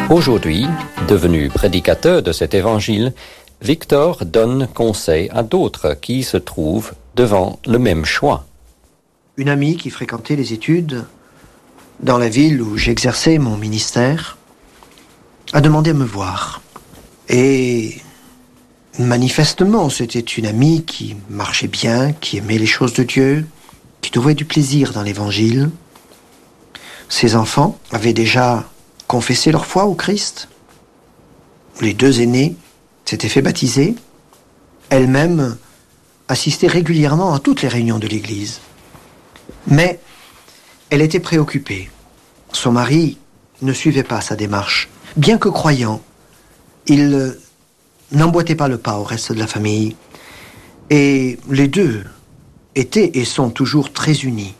Aujourd'hui, devenu prédicateur de cet évangile, Victor donne conseil à d'autres qui se trouvent devant le même choix. Une amie qui fréquentait les études dans la ville où j'exerçais mon ministère a demandé à me voir. Et manifestement, c'était une amie qui marchait bien, qui aimait les choses de Dieu, qui trouvait du plaisir dans l'évangile. Ses enfants avaient déjà confessé leur foi au Christ. Les deux aînés s'étaient fait baptiser. Elle-même assistait régulièrement à toutes les réunions de l'Église. Mais elle était préoccupée. Son mari ne suivait pas sa démarche. Bien que croyant, il n'emboîtait pas le pas au reste de la famille. Et les deux étaient et sont toujours très unis.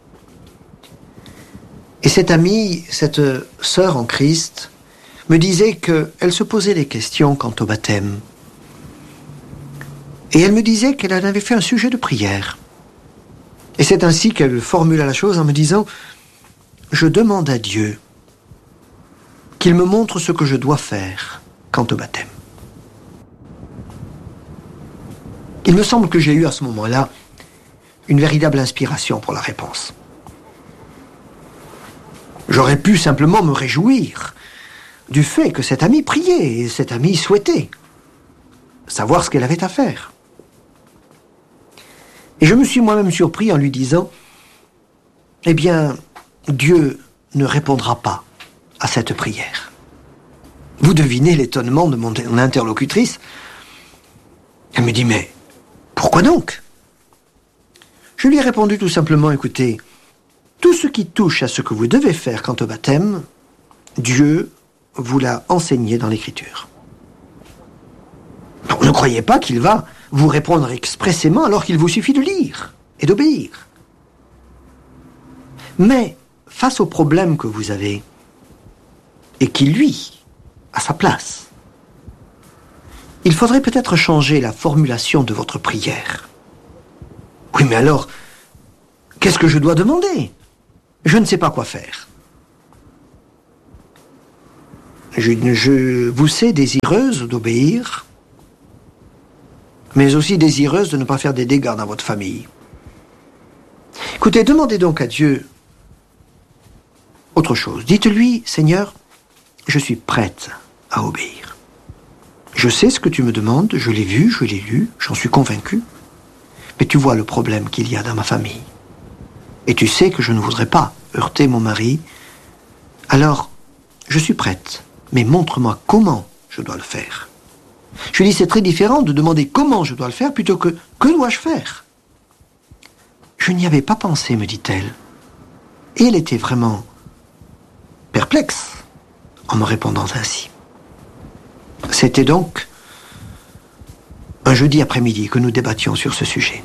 Et cette amie, cette sœur en Christ, me disait qu'elle se posait des questions quant au baptême. Et elle me disait qu'elle en avait fait un sujet de prière. Et c'est ainsi qu'elle formula la chose en me disant « Je demande à Dieu qu'il me montre ce que je dois faire quant au baptême. » Il me semble que j'ai eu à ce moment-là une véritable inspiration pour la réponse. J'aurais pu simplement me réjouir du fait que cette amie priait et cette amie souhaitait savoir ce qu'elle avait à faire. Et je me suis moi-même surpris en lui disant « Eh bien, Dieu ne répondra pas à cette prière. » Vous devinez l'étonnement de mon interlocutrice. Elle me dit « Mais pourquoi donc ?» Je lui ai répondu tout simplement « Écoutez, tout ce qui touche à ce que vous devez faire quant au baptême, Dieu vous l'a enseigné dans l'Écriture. Donc, ne croyez pas qu'il va vous répondre expressément alors qu'il vous suffit de lire et d'obéir. Mais face au problème que vous avez, et qui, lui, a sa place, il faudrait peut-être changer la formulation de votre prière. Oui, mais alors, qu'est-ce que je dois demander ? Je ne sais pas quoi faire. Je vous sais désireuse d'obéir, mais aussi désireuse de ne pas faire des dégâts dans votre famille. Écoutez, demandez donc à Dieu autre chose. Dites-lui, Seigneur, je suis prête à obéir. Je sais ce que tu me demandes, je l'ai vu, je l'ai lu, j'en suis convaincu, mais tu vois le problème qu'il y a dans ma famille. Et tu sais que je ne voudrais pas heurter mon mari. Alors, je suis prête, mais montre-moi comment je dois le faire. Je lui dis, c'est très différent de demander comment je dois le faire plutôt que dois-je faire ? Je n'y avais pas pensé, me dit-elle. Et elle était vraiment perplexe en me répondant ainsi. C'était donc un jeudi après-midi que nous débattions sur ce sujet.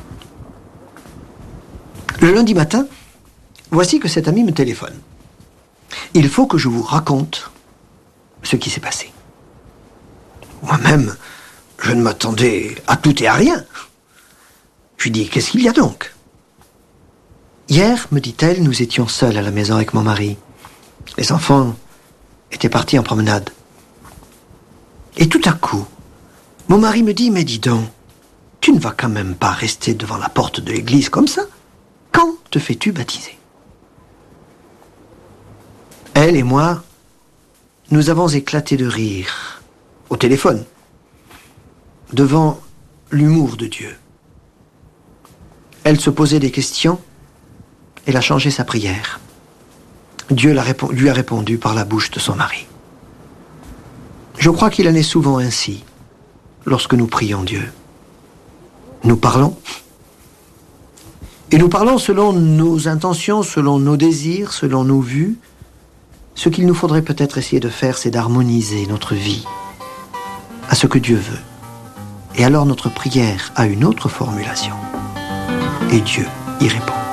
Le lundi matin, voici que cet ami me téléphone. Il faut que je vous raconte ce qui s'est passé. Moi-même, je ne m'attendais à tout et à rien. Je lui dis, qu'est-ce qu'il y a donc ? Hier, me dit-elle, nous étions seuls à la maison avec mon mari. Les enfants étaient partis en promenade. Et tout à coup, mon mari me dit, mais dis donc, tu ne vas quand même pas rester devant la porte de l'église comme ça ? Quand te fais-tu baptiser ? Elle et moi, nous avons éclaté de rire au téléphone devant l'humour de Dieu. Elle se posait des questions, elle a changé sa prière. Dieu lui a répondu par la bouche de son mari. Je crois qu'il en est souvent ainsi lorsque nous prions Dieu. Nous parlons. Et nous parlons selon nos intentions, selon nos désirs, selon nos vues. Ce qu'il nous faudrait peut-être essayer de faire, c'est d'harmoniser notre vie à ce que Dieu veut. Et alors notre prière a une autre formulation. Et Dieu y répond.